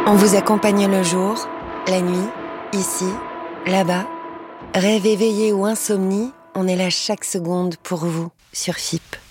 On vous accompagne le jour, la nuit, ici, là-bas. Rêve éveillé ou insomnie, on est là chaque seconde pour vous sur FIP.